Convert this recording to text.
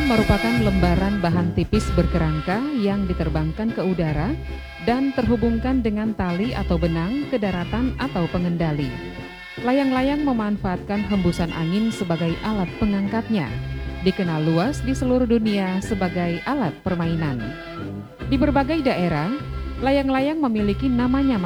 merupakan lembaran bahan tipis berkerangka yang diterbangkan ke udara dan terhubungkan dengan tali atau benang ke daratan atau pengendali. Layang-layang memanfaatkan hembusan angin sebagai alat pengangkatnya. Dikenal luas di seluruh dunia sebagai alat permainan. Di berbagai daerah, layang-layang memiliki namanya